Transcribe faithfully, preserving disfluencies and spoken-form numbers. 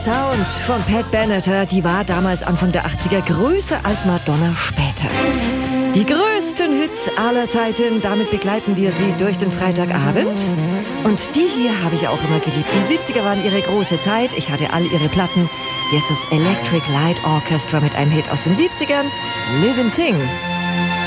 Sound von Pat Benatar, die war damals Anfang der achtziger größer als Madonna später. Die größten Hits aller Zeiten, damit begleiten wir sie durch den Freitagabend. Und die hier habe ich auch immer geliebt. Die siebziger waren ihre große Zeit. Ich hatte all ihre Platten. Hier ist das Electric Light Orchestra mit einem Hit aus den siebzigern, Live and Sing.